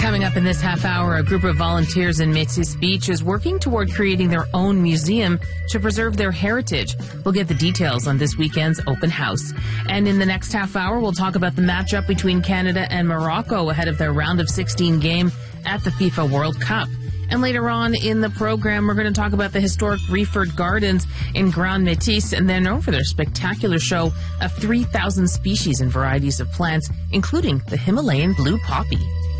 Coming up in this half hour, a group of volunteers in Métis Beach is working toward creating their own museum to preserve their heritage. We'll get the details on this weekend's open house. And in the next half hour, we'll talk about the matchup between Canada and Morocco ahead of their round of 16 game at the FIFA World Cup. And later on in the program, we're going to talk about the historic Reeford Gardens in Grand Métis, and they're known for their spectacular show of 3,000 species and varieties of plants, including the Himalayan blue poppy.